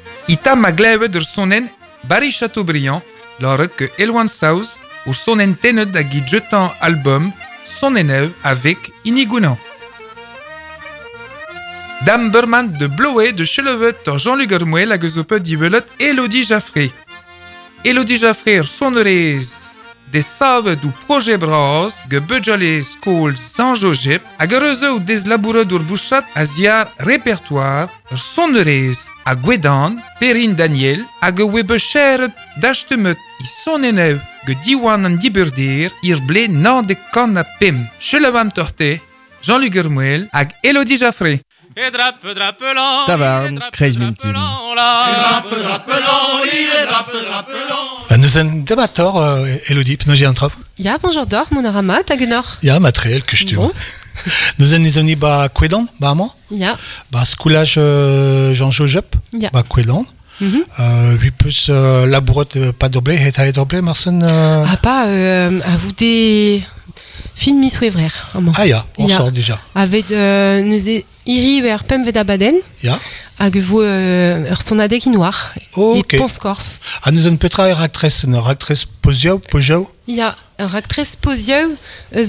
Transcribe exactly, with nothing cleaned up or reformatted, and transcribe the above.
Ita maglewe der sonen Barry Chateaubriand, lors que Elwan South, ou sonen tenet da gidjetan album Sonenev avec Inigunan. Dame Burman de Bloé de Chelevet tor Jean-Luc Hermouel hag eus o peut diwelet Elodie Jaffré. Elodie Jaffré ur sonerez de savet ou projet bras ge budjale skol San Josep hag ur eus ou des labouret ur bouchat a ziar répertoire ur sonerez a Gwedan, Perrine Daniel hag e webe cheret d'achtemet i sonenev ge diwan an diburdir ir ble nan de kan a pem. Chelevam torte, Jean-Luc Hermouel hag Elodie Jaffré. Et drape, drapelant, Tavarn, Kreis Mintin. Nous en débattor, euh, Elodie, pnoji antrop. Ja, bonjour d'or, mon arama, tagenor. Ja, matrel, kustum. Bon. Nous en nizoni ba kwedan, ba amant. Ja. Ba skoulage euh, Jean Josep, Ja. ba kwedan. Mhm. Euh, puis plus euh, labouret euh, pas doblé, et ta doblé, Marcen. Euh... Ah, pas, euh, à vous des films Miss Wevrer. Ah ya, on Ja. sort déjà. Avec, euh, nous e iri ver pem veda baden, Ya. hag vo euh, ur sonadek inoar. Ok. Et Panskorf. Ah, nous en petra er actrice, une actrice posio, posio. Ja, ur actrice posiev,